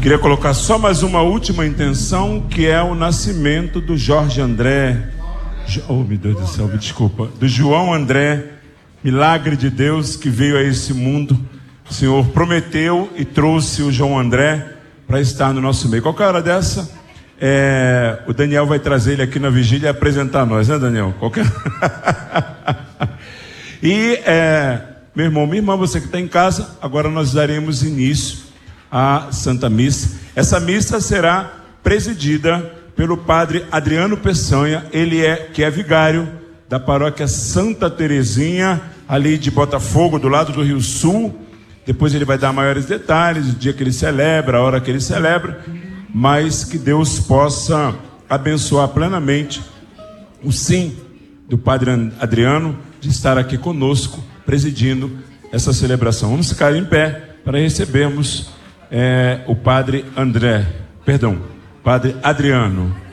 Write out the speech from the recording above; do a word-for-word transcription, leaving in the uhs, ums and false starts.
Queria colocar só mais uma última intenção, que é o nascimento do Jorge André, oh meu Deus do céu, me desculpa, do João André, milagre de Deus que veio a esse mundo. O Senhor prometeu e trouxe o João André para estar no nosso meio. Qualquer hora dessa, é, o Daniel vai trazer ele aqui na vigília e apresentar nós, né, Daniel? Qualquer... E, é, meu irmão, minha irmã, você que está em casa, agora nós daremos início à Santa Missa. Essa missa será presidida pelo padre Adriano Peçanha, ele é, que é vigário da paróquia Santa Terezinha, ali de Botafogo, do lado do Rio Sul. Depois ele vai dar maiores detalhes, o dia que ele celebra, a hora que ele celebra, mas que Deus possa abençoar plenamente o sim do padre Adriano de estar aqui conosco, presidindo essa celebração. Vamos ficar em pé para recebermos é, o padre André, perdão, padre Adriano.